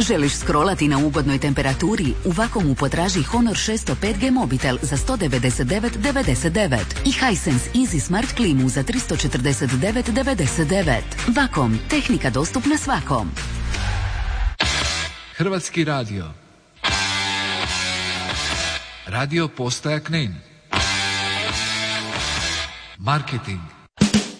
Želiš scrollati na ugodnoj temperaturi? U Vakomu potraži Honor 600 5G mobitel za 199,99 i Hisense Easy Smart klimu za 349,99. Vakom, tehnika dostupna svakom. Hrvatski radio. Radio postaja Knin. Marketing.